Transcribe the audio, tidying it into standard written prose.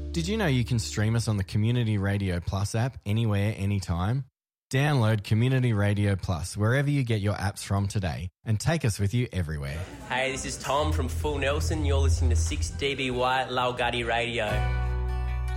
Did you know you can stream us on the Community Radio Plus app anywhere, anytime? Download Community Radio Plus wherever you get your apps from today and take us with you everywhere. Hey, this is Tom from Full Nelson. You're listening to 6DBY Lalgadi Radio.